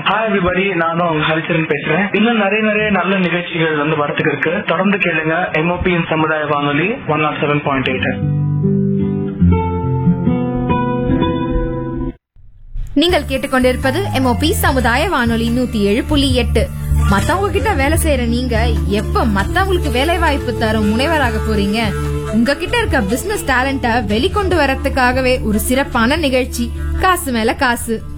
Hi everybody, நானும் உங்க ஹரிச்சரன் பேசுறேன். இன்னும் நிறைய நல்ல நிகழ்ச்சிகள் வரத்துக்கு இருக்கு. தொடர்ந்து கேளுங்க எம்ஓபியின் சமுதாய வானொலி 107.8. நீங்கள் கேட்டுக்கொண்டிருப்பது எம்ஓபி சமுதாய வானொலி 107.8. மத்தவங்க கிட்ட வேலை செய்யற நீங்க எப்ப மத்தவங்களுக்கு வேலை வாய்ப்பு தரும் முனைவராக போறீங்க? உங்ககிட்ட இருக்க பிசினஸ் டேலண்ட வெளிக்கொண்டு வரதுக்காகவே ஒரு சிறப்பான நிகழ்ச்சி காசு மேல காசு.